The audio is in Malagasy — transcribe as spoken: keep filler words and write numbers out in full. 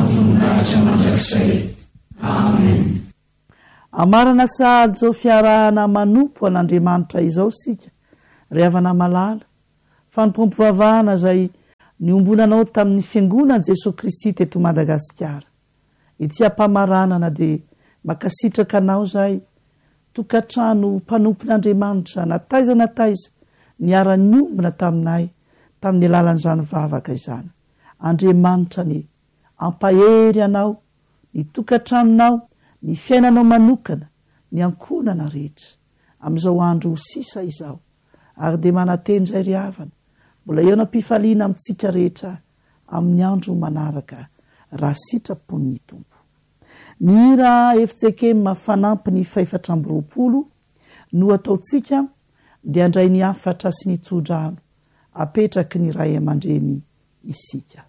voninahitra mandrakizay. Amen. Amarana sahady zao fiarahana manompo an'Andriamanitra izao sika ry havana malala fa ny pompivavahana zay niombonanao tamin'ny fiangonana Jesosy Kristy teto Madagasikara. Ity ampamaranana de makasitraka anao zay tokatrano mpanompon'Andriamanitra nataiza nataiza niara-niombona taminay tamin'ny alalan'izany vavaka izany. Andriamanitra ny ampahery anao, ny tokatranonao, ny fiainanao manokana, ny ankonana rehetra amin'izao andro sisa izao. Ary de manateny zay ry havana, mbola eo nampifaliana amintsika rehetra amin'ny andro manaraka raha sitrapon'ny Tompo. Ny hira efitsekemy mafanampy ny faefatra amby roapolo no ataotsika dia andray ny afatra sy ny tsodrano apetraky ny ray aman-dreny isika.